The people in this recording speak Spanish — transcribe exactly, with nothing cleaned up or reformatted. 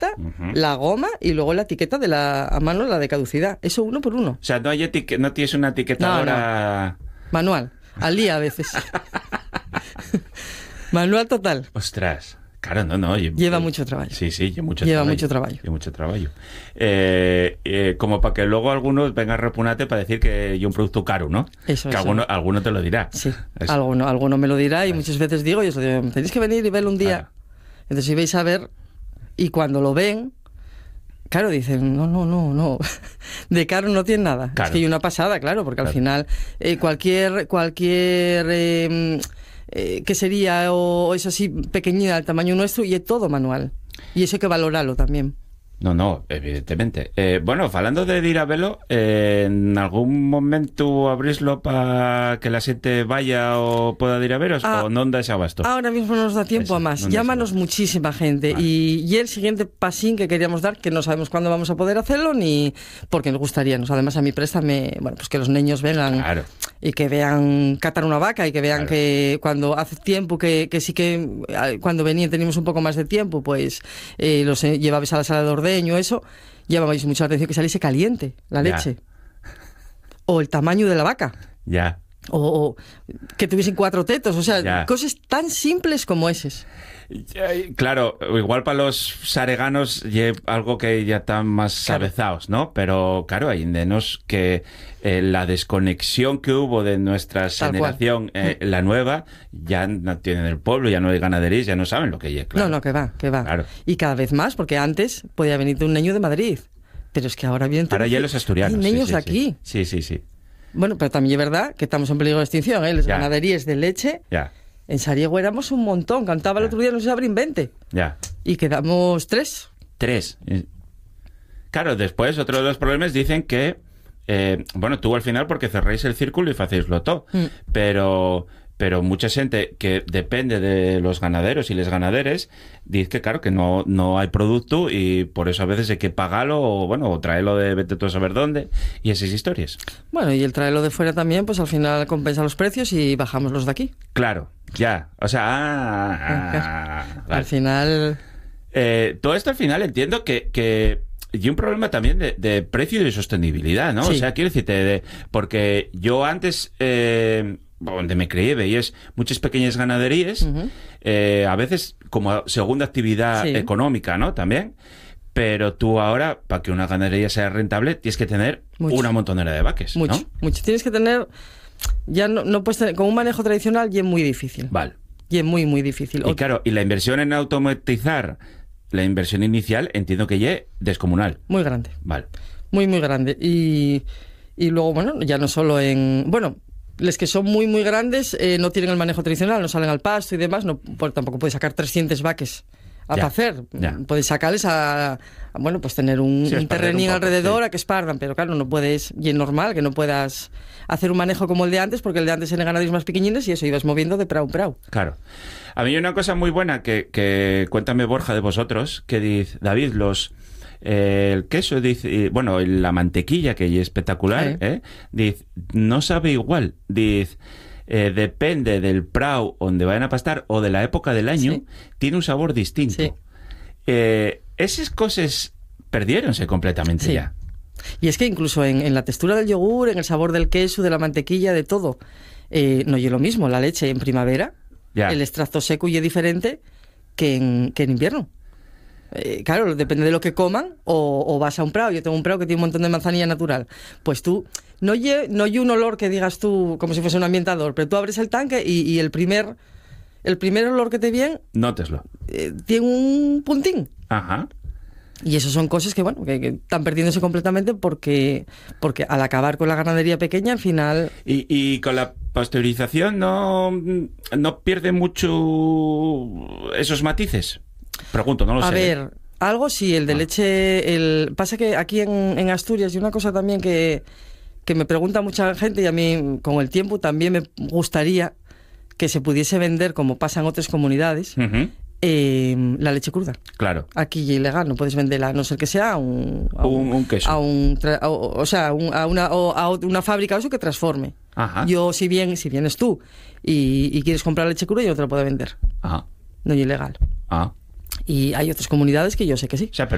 exacta, uh-huh. la goma y luego la etiqueta de la a mano, la de caducidad. Eso uno por uno. O sea, no, hay etique- no tienes una etiquetadora... No, no. Manual. Al día a veces. Manual total. Ostras. Claro, no, no. Yo, lleva yo, mucho trabajo. Sí, sí, lleva mucho lleva trabajo. mucho trabajo. Lleva mucho trabajo. Eh, eh, como para que luego algunos vengan a repunarte para decir que yo un producto caro, ¿no? Eso, que eso. Alguno, alguno te lo dirá. Sí, eso. alguno, alguno me lo dirá y muchas veces digo, y os lo digo, tenéis que venir y verlo un día. Claro. Entonces si vais a ver, y cuando lo ven, claro, dicen, no, no, no, no, de caro no tiene nada. Claro. Es que hay una pasada, claro, porque claro. al final eh, cualquier, cualquier... Eh, Eh, que sería o, o es así pequeñina al tamaño nuestro y es todo manual y eso hay que valorarlo también. No, no, evidentemente. Eh, bueno, falando de ir a velo, eh, ¿en algún momento abrislo para que la gente vaya o pueda ir a veros? Ah, ¿o no da ese abasto? Ahora mismo no nos da tiempo Eso, a más. No Llámanos muchísima gente. Vale. Y, y el siguiente pasín que queríamos dar, que no sabemos cuándo vamos a poder hacerlo, ni porque nos gustaría. Nos, además, a mí préstame, bueno, pues que los niños vengan claro. y que vean catar una vaca y que vean claro. que cuando hace tiempo que, que sí que cuando venían teníamos un poco más de tiempo, pues eh, los eh, llevabais a la sala de ordeño, eso, llamabais mucha atención que saliese caliente la leche. Ya. O el tamaño de la vaca. Ya. O, o que tuviesen cuatro tetos, o sea, ya. cosas tan simples como esas. Claro, igual para los sareganos es algo que ya están más claro. avezados, ¿no? Pero claro, hay nenos que eh, la desconexión que hubo de nuestra Tal generación, eh, la nueva, ya no tienen el pueblo, ya no hay ganaderías, ya no saben lo que es. Claro. No, no, que va, que va. Claro. Y cada vez más, porque antes podía venir un niño de Madrid, pero es que ahora vienen... Ahora ya los asturianos. Hay niños sí, sí, aquí. Sí, sí, sí. Bueno, pero también es verdad que estamos en peligro de extinción, ¿eh? Las ya. ganaderías de leche... Ya. En Sariego éramos un montón. Cantaba ya. el otro día, no se abren veinte. Ya. Y quedamos tres. Tres. Claro, después, otro de los problemas dicen que, eh, bueno, tú al final porque cerráis el círculo y hacéislo todo. Mm. Pero, pero mucha gente que depende de los ganaderos y les ganaderes dice que, claro, que no, no hay producto y por eso a veces hay que pagarlo o, bueno, o traerlo de vete tú a saber dónde y esas historias. Bueno, y el traerlo de fuera también, pues al final compensa los precios y bajamos los de aquí. Claro. Ya, o sea, ah, ah, vale. Al final... Eh, todo esto al final entiendo que... que y un problema también de, de precio y de sostenibilidad, ¿no? Sí. O sea, quiero decirte, de, porque yo antes, eh, donde me crié, veías muchas pequeñas ganaderías, uh-huh. eh, a veces como segunda actividad sí. económica, ¿no? También. Pero tú ahora, para que una ganadería sea rentable, tienes que tener mucho. Una montonera de vacas, Mucho, ¿no? mucho. Tienes que tener... Ya no, no puedes tener, con un manejo tradicional y es muy difícil. Vale. Y es muy, muy difícil. Y claro, y la inversión en automatizar, la inversión inicial, entiendo que ya es descomunal. Muy grande. Vale. Muy, muy grande. Y, y luego, bueno, ya no solo en... Bueno, los que son muy, muy grandes eh, no tienen el manejo tradicional, no salen al pasto y demás, no, pues, tampoco puedes sacar trescientas vacas a ya, hacer. Ya. Puedes sacarles a, a, bueno, pues tener un, sí, un terrenín un poco, alrededor sí. a que espardan, pero claro, no puedes, y es normal que no puedas hacer un manejo como el de antes, porque el de antes eran ganaderías más pequeñines y eso ibas moviendo de prau en prau. Claro. A mí hay una cosa muy buena que, que cuéntame Borja de vosotros, que dice, David, los eh, el queso, dice, bueno, la mantequilla, que es espectacular, sí. ¿eh? Dice, no sabe igual, dice... Eh, depende del prau donde vayan a pastar o de la época del año, sí. tiene un sabor distinto. Sí. Eh, esas cosas perdiéronse completamente sí. ya. Y es que incluso en, en la textura del yogur, en el sabor del queso, de la mantequilla, de todo, eh, no es lo mismo la leche en primavera, ya. el extracto seco y es diferente que en, que en invierno. Eh, claro, depende de lo que coman o, o vas a un prado. Yo tengo un prado que tiene un montón de manzanilla natural. Pues tú, no hay no un olor que digas tú como si fuese un ambientador, pero tú abres el tanque y, y el primer el primer olor que te viene... Nóteslo. Eh, tiene un puntín. Ajá. Y eso son cosas que, bueno, que, que están perdiéndose completamente porque, porque al acabar con la ganadería pequeña, al final... Y, y con la pasteurización no, no pierde mucho esos matices. Pregunto, no lo a sé. A ver, algo sí, el de ah. leche... El... Pasa que aquí en, en Asturias, y una cosa también que, que me pregunta mucha gente, y a mí con el tiempo también me gustaría que se pudiese vender, como pasa en otras comunidades, uh-huh. eh, la leche cruda. Claro. Aquí es ilegal, no puedes venderla, a no ser que sea a un... A un, un, un queso. A un, a, o sea, a, un, a, una, a una fábrica o eso que transforme. Ajá. Yo, si bien si vienes tú y, y quieres comprar leche cruda, yo no te la puedo vender. Ajá. No es ilegal. Ajá. Y hay otras comunidades que yo sé que sí. O sea, pero